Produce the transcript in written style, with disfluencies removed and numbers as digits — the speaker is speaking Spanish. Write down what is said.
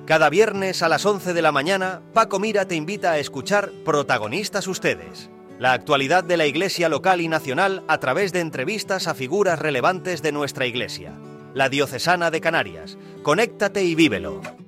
Cada viernes a las 11 de la mañana, Paco Mira te invita a escuchar Protagonistas Ustedes, la actualidad de la Iglesia local y nacional a través de entrevistas a figuras relevantes de nuestra Iglesia. La Diocesana de Canarias. Conéctate y vívelo.